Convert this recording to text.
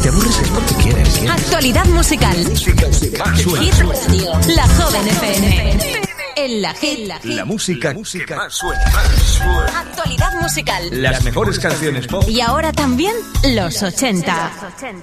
te aburres es porque quieres. Actualidad musical. Hit Radio. La Joven FM. En la Hit. La música que más suena. Actualidad musical. Las mejores canciones pop. Y ahora también los 80.